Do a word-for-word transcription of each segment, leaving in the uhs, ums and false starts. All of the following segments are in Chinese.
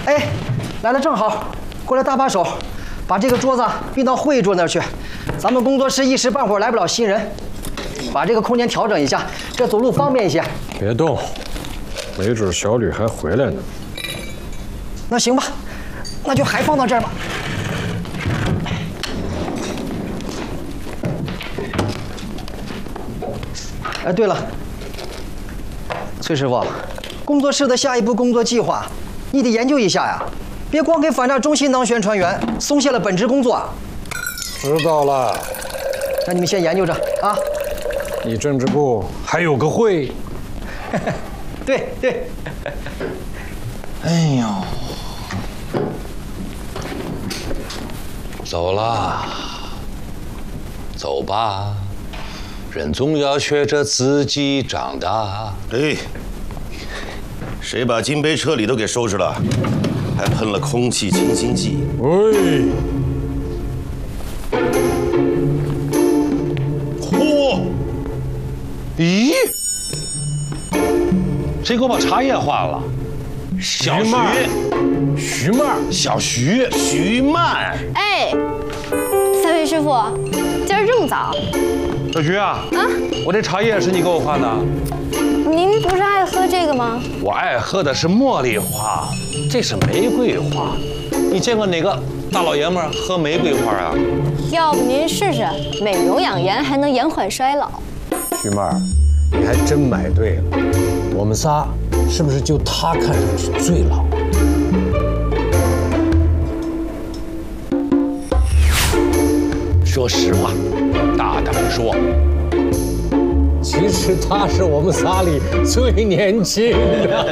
哎，来的正好，过来搭把手，把这个桌子并到会议桌那儿去。咱们工作室一时半会儿来不了新人，把这个空间调整一下，这走路方便一些。 别动，没准小吕还回来呢。 那行吧，那就还放到这儿吧。哎，对了，崔师傅，工作室的下一步工作计划，你得研究一下呀，别光给反诈中心当宣传员，松懈了本职工作啊。 知道了， 那你们先研究着啊。 你政治部还有个会。 对对。 哎呦，走了，走吧。人总要学着自己长大。 哎，谁把金杯车里都给收拾了？还喷了空气清新剂。 喂， 嚯！咦？谁给我把茶叶换了？小徐， 徐曼， 小徐， 徐曼。 哎，三位师傅，今儿这么早？ 小徐啊， 啊， 我这茶叶是你给我换的。 您不是爱喝这个吗？ 我爱喝的是茉莉花，这是玫瑰花。你见过哪个大老爷们儿喝玫瑰花啊？ 要不您试试，美容养颜，还能延缓衰老。 徐曼，你还真买对了。我们仨是不是就他看上去最老？ 说实话，大胆说， 其实他是我们仨里最年轻的。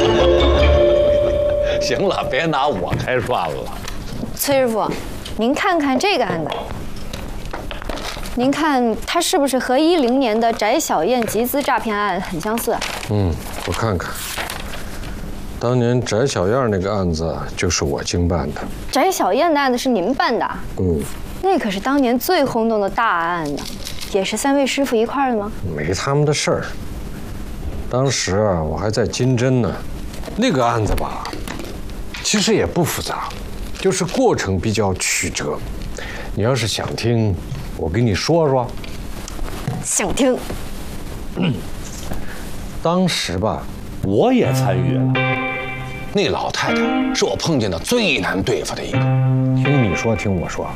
行了，别拿我开涮了。 崔师傅，您看看这个案子，您看它是不是和一零年的翟小燕集资诈骗案很相似？ 嗯，我看看。当年翟小燕那个案子就是我经办的。 翟小燕的案子是您办的？ 嗯。 那可是当年最轰动的大案呢，也是三位师傅一块儿的吗？ 没他们的事儿。当时啊，我还在金针呢。那个案子吧，其实也不复杂，就是过程比较曲折。你要是想听，我给你说说。 想听。 嗯、当时吧， 我也参与了。那老太太是我碰见的最难对付的一个。 听你说，听我说。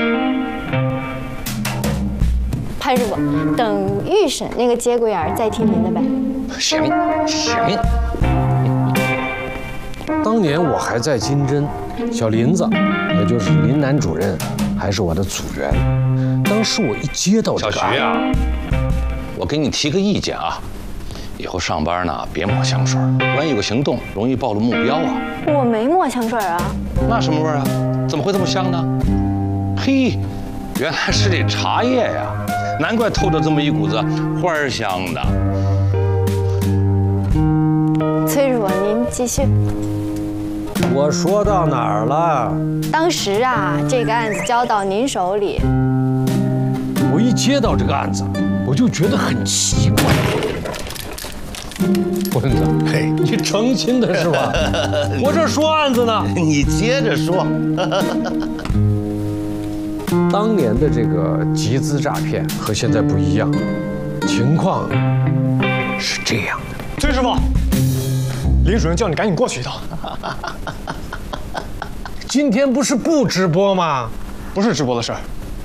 潘师傅，等预审那个节骨眼再听您的呗。 行行。 当年我还在金针，小林子，也就是林南主任，还是我的组员。当时我一接到这个， 小徐啊，我给你提个意见啊，以后上班呢别抹香水，万一有个行动，容易暴露目标啊。 我没抹香水啊。 那什么味儿啊？怎么会这么香呢？嘿，原来是这茶叶呀，难怪透着这么一股子花香的。 崔师傅，您继续。 我说到哪儿了？ 当时啊，这个案子交到您手里， 我一接到这个案子，我就觉得很奇怪。棍子，嘿，你成心的是吧？我这说案子呢， 你接着说。 当年的这个集资诈骗和现在不一样，情况是这样的。 崔师傅，林主任叫你赶紧过去一趟。 今天不是不直播吗？ 不是直播的事儿。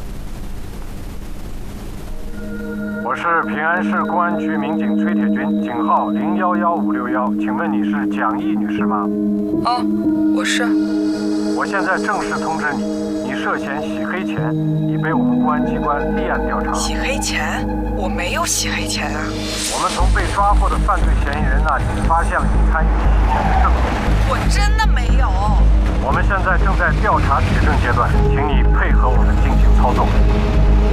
我是平安市公安局民警崔铁军，警号零幺幺五六幺，请问你是蒋毅女士吗？ 哦，我是。 我现在正式通知你，你涉嫌洗黑钱，已被我们公安机关立案调查。 洗黑钱？我没有洗黑钱啊！ 我们从被抓获的犯罪嫌疑人那里发现了你参与洗钱的证据。 我真的没有。 我们现在正在调查取证阶段，请你配合我们进行操作。